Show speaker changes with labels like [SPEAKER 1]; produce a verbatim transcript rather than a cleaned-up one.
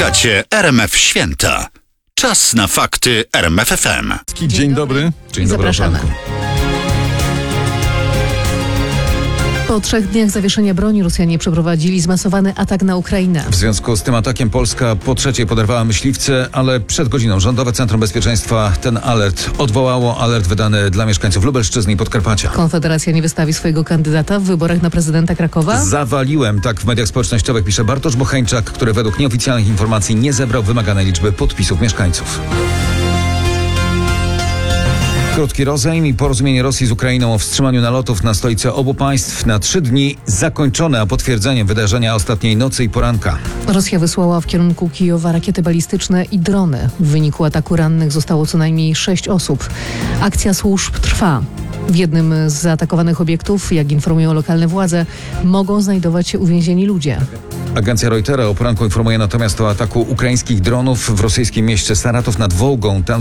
[SPEAKER 1] Słuchacie R M F Święta. Czas na fakty R M F F M.
[SPEAKER 2] Dzień, Dzień dobry. Dzień dobry.
[SPEAKER 3] Zapraszamy. Po trzech dniach zawieszenia broni Rosjanie przeprowadzili zmasowany atak na Ukrainę.
[SPEAKER 2] W związku z tym atakiem Polska po trzeciej poderwała myśliwce, ale przed godziną Rządowe Centrum Bezpieczeństwa ten alert odwołało. Alert wydany dla mieszkańców Lubelszczyzny i Podkarpacia.
[SPEAKER 3] Konfederacja nie wystawi swojego kandydata w wyborach na prezydenta Krakowa?
[SPEAKER 2] Zawaliłem, tak w mediach społecznościowych pisze Bartosz Bocheńczak, który według nieoficjalnych informacji nie zebrał wymaganej liczby podpisów mieszkańców. Krótki rozejm i porozumienie Rosji z Ukrainą o wstrzymaniu nalotów na stolice obu państw na trzy dni zakończone, a potwierdzeniem wydarzenia ostatniej nocy i poranka.
[SPEAKER 3] Rosja wysłała w kierunku Kijowa rakiety balistyczne i drony. W wyniku ataku rannych zostało co najmniej sześć osób. Akcja służb trwa. W jednym z zaatakowanych obiektów, jak informują lokalne władze, mogą znajdować się uwięzieni ludzie.
[SPEAKER 2] Agencja Reutera o poranku informuje natomiast o ataku ukraińskich dronów w rosyjskim mieście Saratow nad Wołgą. Tam